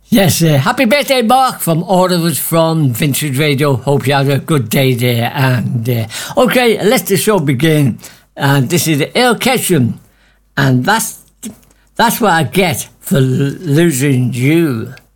Yes, happy birthday, Mark, from all of us from Vintage Radio. Hope you had a good day there. And okay, let the show begin. And this is Earl Ketchum, and that's what I get for losing you.